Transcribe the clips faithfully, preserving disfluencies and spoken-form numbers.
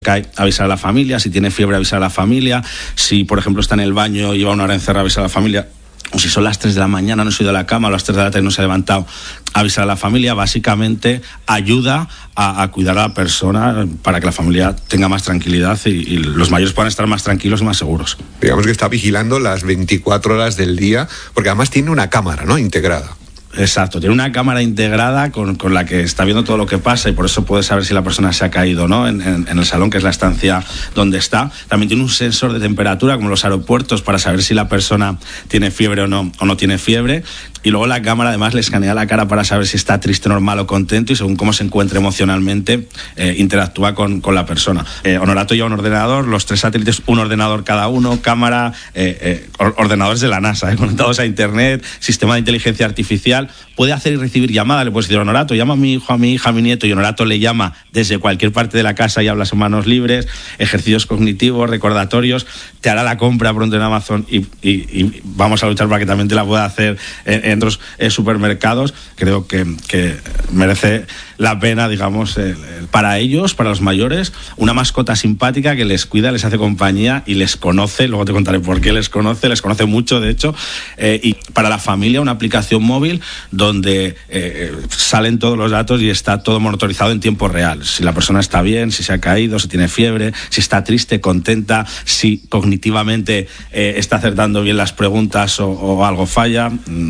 cae, avisar a la familia, si tiene fiebre, avisar a la familia, si por ejemplo está en el baño y lleva una hora encerrada, avisar a la familia, o si son las tres de la mañana, no se ha ido a la cama, o las tres de la tarde no se ha levantado, avisar a la familia. Básicamente ayuda a, a cuidar a la persona para que la familia tenga más tranquilidad y, y los mayores puedan estar más tranquilos y más seguros. Digamos que está vigilando las veinticuatro horas del día, porque además tiene una cámara, ¿no?, integrada. Exacto, tiene una cámara integrada con, con la que está viendo todo lo que pasa y por eso puede saber si la persona se ha caído o no en, en, en el salón, que es la estancia donde está. También tiene un sensor de temperatura, como los aeropuertos, para saber si la persona tiene fiebre o no, o no tiene fiebre. Y luego la cámara además le escanea la cara para saber si está triste, normal o contento, y según cómo se encuentre emocionalmente, eh, interactúa con, con la persona. Eh, Honorato lleva un ordenador, los tres satélites, un ordenador cada uno, cámara, eh, eh, ordenadores de la NASA, eh, conectados a internet, sistema de inteligencia artificial. Puede hacer y recibir llamadas, le puedes decir: Honorato, llama a mi hijo, a mi hija, a mi nieto, y Honorato le llama desde cualquier parte de la casa y habla en manos libres. Ejercicios cognitivos, recordatorios, te hará la compra pronto en Amazon y, y, y vamos a luchar para que también te la pueda hacer en, en otros eh, supermercados. Creo que, que merece la pena, digamos, eh, para ellos, para los mayores, una mascota simpática que les cuida, les hace compañía y les conoce. Luego te contaré por qué les conoce, les conoce mucho, de hecho. Eh, y para la familia, una aplicación móvil donde eh, salen todos los datos y está todo monitorizado en tiempo real. Si la persona está bien, si se ha caído, si tiene fiebre, si está triste, contenta, si cognitivamente eh, está acertando bien las preguntas o, o algo falla.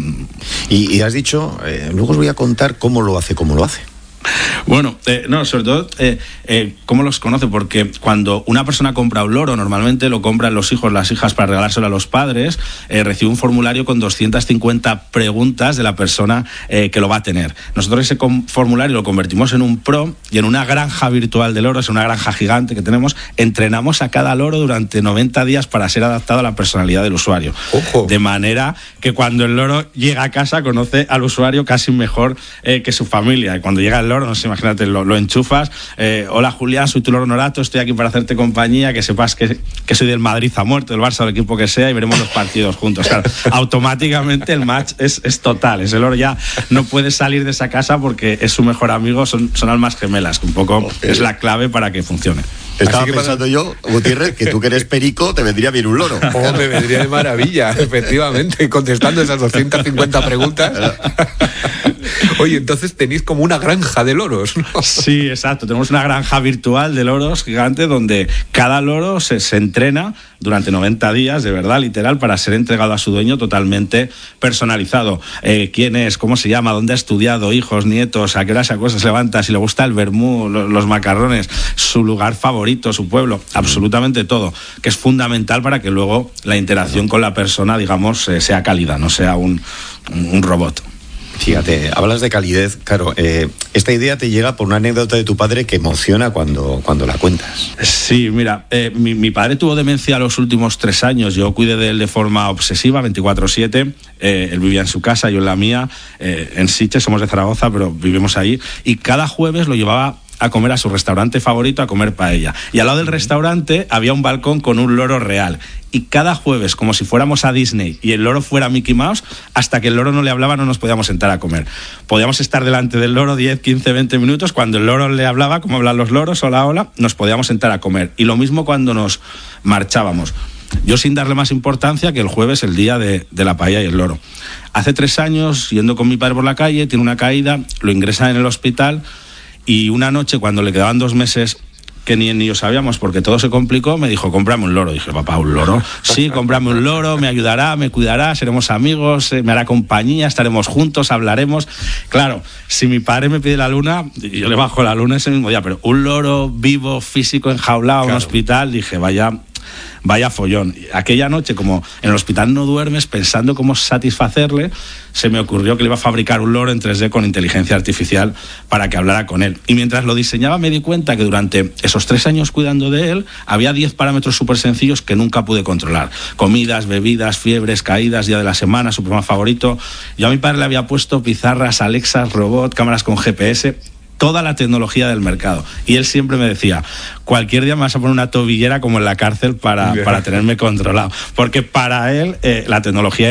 Y, y has dicho, eh, luego os voy a contar cómo lo hace, cómo lo hace. Bueno, eh, no, sobre todo, eh, eh, ¿cómo los conoce? Porque cuando una persona compra un loro, normalmente lo compran los hijos, las hijas, para regalárselo a los padres, eh, recibe un formulario con doscientas cincuenta preguntas de la persona eh, que lo va a tener. Nosotros ese com- formulario lo convertimos en un pro y en una granja virtual de loros, en una granja gigante que tenemos, entrenamos a cada loro durante noventa días para ser adaptado a la personalidad del usuario. Ojo. De manera que cuando el loro llega a casa conoce al usuario casi mejor eh, que su familia. Y cuando llega el loro, no sé, imagínate, lo, lo enchufas, eh, hola Julián, soy tu loro Honorato, estoy aquí para hacerte compañía, que sepas que, que soy del Madrid a muerte, del Barça, del equipo que sea, y veremos los partidos juntos. Claro, automáticamente el match es, es total, ese loro ya no puede salir de esa casa porque es su mejor amigo, son, son almas gemelas, que un poco okay. es la clave para que funcione. Estaba que pensando para... yo, Gutiérrez, que tú que eres perico, te vendría bien un loro. Oh, me vendría de maravilla, efectivamente, contestando esas doscientas cincuenta preguntas. Oye, entonces tenéis como una granja de loros, ¿no? Sí, exacto. Tenemos una granja virtual de loros gigante donde cada loro se, se entrena durante noventa días, de verdad, literal, para ser entregado a su dueño totalmente personalizado. Eh, ¿Quién es? ¿Cómo se llama? ¿Dónde ha estudiado? ¿Hijos? ¿Nietos? ¿A qué hora se acuesta? ¿Se levanta? ¿Si le gusta el vermú? ¿Los macarrones? ¿Su lugar favorito? ¿Su pueblo? Absolutamente todo. Que es fundamental para que luego la interacción con la persona, digamos, eh, sea cálida, no sea un, un robot. Fíjate, hablas de calidez, claro, eh, esta idea te llega por una anécdota de tu padre que emociona cuando, cuando la cuentas. Sí, mira, eh, mi, mi padre tuvo demencia los últimos tres años, yo cuidé de él de forma obsesiva, veinticuatro siete, eh, él vivía en su casa, yo en la mía, eh, en Sitges, somos de Zaragoza, pero vivimos ahí, y cada jueves lo llevaba a comer a su restaurante favorito, a comer paella. Y al lado del restaurante había un balcón con un loro real. Y cada jueves, como si fuéramos a Disney y el loro fuera Mickey Mouse, hasta que el loro no le hablaba no nos podíamos sentar a comer. Podíamos estar delante del loro diez, quince, veinte minutos. Cuando el loro le hablaba, como hablan los loros, hola, hola, nos podíamos sentar a comer. Y lo mismo cuando nos marchábamos. Yo sin darle más importancia que el jueves, el día de, de la paella y el loro. Hace tres años, yendo con mi padre por la calle, tiene una caída, lo ingresan en el hospital. Y una noche, cuando le quedaban dos meses, que ni, ni yo sabíamos, porque todo se complicó, me dijo, cómprame un loro. Dije, papá, ¿un loro? Sí, cómprame un loro, me ayudará, me cuidará, seremos amigos, eh, me hará compañía, estaremos juntos, hablaremos. Claro, si mi padre me pide la luna, yo le bajo la luna ese mismo día, pero un loro vivo, físico, enjaulado, en claro. un hospital, dije, vaya... Vaya follón. Aquella noche, como en el hospital no duermes, pensando cómo satisfacerle, se me ocurrió que le iba a fabricar un loro en tres D con inteligencia artificial para que hablara con él. Y mientras lo diseñaba me di cuenta que durante esos tres años cuidando de él, había diez parámetros súper sencillos que nunca pude controlar. Comidas, bebidas, fiebres, caídas, día de la semana, su programa favorito. Yo a mi padre le había puesto pizarras, Alexas, robot, cámaras con G P S... toda la tecnología del mercado. Y él siempre me decía, cualquier día me vas a poner una tobillera como en la cárcel para, para tenerme controlado. Porque para él eh, la tecnología era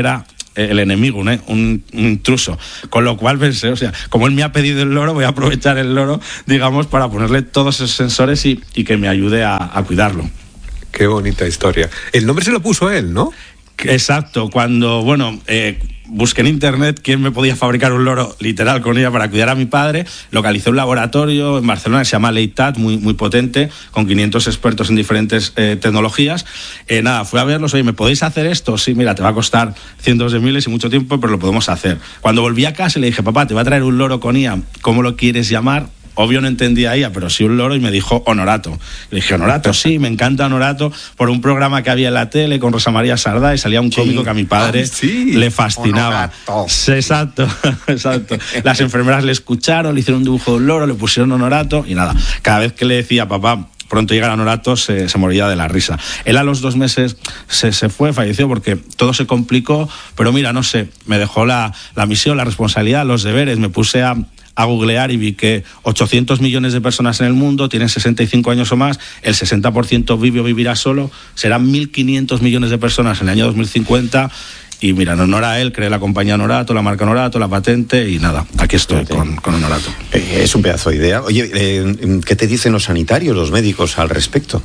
el enemigo, ¿no? un, un intruso. Con lo cual pensé, o sea, como él me ha pedido el loro, voy a aprovechar el loro, digamos, para ponerle todos esos sensores y, y que me ayude a, a cuidarlo. Qué bonita historia. El nombre se lo puso él, ¿no? Exacto, cuando, bueno, eh, busqué en internet quién me podía fabricar un loro literal con ella para cuidar a mi padre, localicé un laboratorio en Barcelona que se llama Leitat, muy, muy potente, con quinientos expertos en diferentes eh, tecnologías. Eh, nada, fui a verlos, oye, ¿me podéis hacer esto? Sí, mira, te va a costar cientos de miles y mucho tiempo, pero lo podemos hacer. Cuando volví a casa le dije, papá, te voy a traer un loro con I A, ¿cómo lo quieres llamar? Obvio no entendía I A, pero sí un loro, y me dijo Honorato. Le dije, Honorato, sí, me encanta Honorato, por un programa que había en la tele con Rosa María Sardá, y salía un cómico sí. que a mi padre ah, sí. le fascinaba. Sí, exacto, exacto. Las enfermeras le escucharon, le hicieron un dibujo de un loro, le pusieron Honorato, y nada, cada vez que le decía, papá, pronto llega Honorato, se, se moría de la risa. Él a los dos meses se, se fue, falleció porque todo se complicó, pero mira, no sé, me dejó la, la misión, la responsabilidad, los deberes, me puse a... a googlear y vi que ochocientos millones de personas en el mundo tienen sesenta y cinco años o más, el sesenta por ciento vive o vivirá solo, serán mil quinientos millones de personas en el año dos mil cincuenta, y mira, en honor a él creé la compañía Honorato, la marca Honorato, la patente, y nada, aquí estoy con, con Honorato. Eh, es un pedazo de idea. Oye, eh, ¿qué te dicen los sanitarios, los médicos al respecto?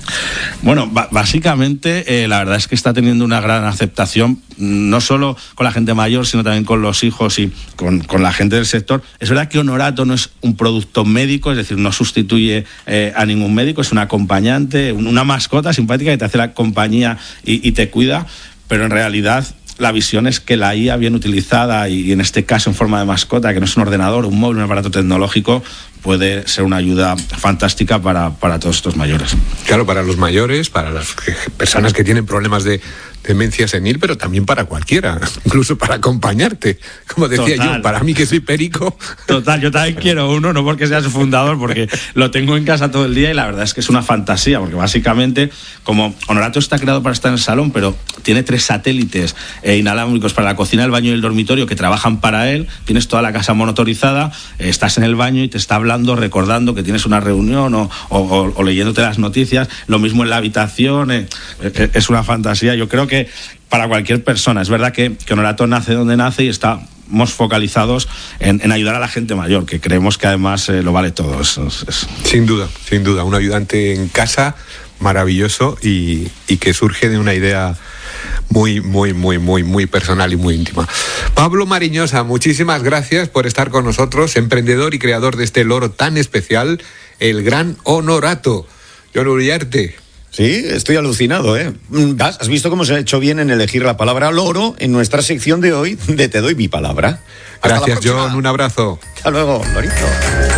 Bueno, b- básicamente eh, la verdad es que está teniendo una gran aceptación, no solo con la gente mayor, sino también con los hijos y con, con la gente del sector. Es verdad que Honorato no es un producto médico, es decir, no sustituye eh, a ningún médico, es un acompañante, una mascota simpática que te hace la compañía y, y te cuida, pero en realidad la visión es que la I A bien utilizada, y en este caso en forma de mascota, que no es un ordenador, un móvil, un aparato tecnológico, puede ser una ayuda fantástica para, para todos estos mayores. Claro, para los mayores, para las personas que tienen problemas de demencia senil, pero también para cualquiera, incluso para acompañarte. Como decía Total. yo, para mí que soy perico. Total, yo también quiero uno, no porque sea su fundador, porque lo tengo en casa todo el día y la verdad es que es una fantasía, porque básicamente, como Honorato está creado para estar en el salón, pero tiene tres satélites eh, inalámbricos para la cocina, el baño y el dormitorio que trabajan para él, tienes toda la casa monitorizada, eh, estás en el baño y te está hablando, recordando que tienes una reunión o, o, o, o leyéndote las noticias, lo mismo en la habitación, eh, eh, es una fantasía. Yo creo que para cualquier persona, es verdad que, que Honorato nace donde nace y estamos focalizados en, en ayudar a la gente mayor, que creemos que además eh, lo vale todo. Eso, eso. Sin duda, sin duda, un ayudante en casa maravilloso y, y que surge de una idea muy, muy, muy, muy, muy personal y muy íntima. Pablo Mariñosa, muchísimas gracias por estar con nosotros, emprendedor y creador de este loro tan especial, el gran Honorato. Jon Uriarte. Sí, estoy alucinado, ¿eh? ¿Has visto cómo se ha hecho bien en elegir la palabra loro en nuestra sección de hoy de Te doy mi palabra? Gracias, Jon, un abrazo. Hasta luego, Lorito.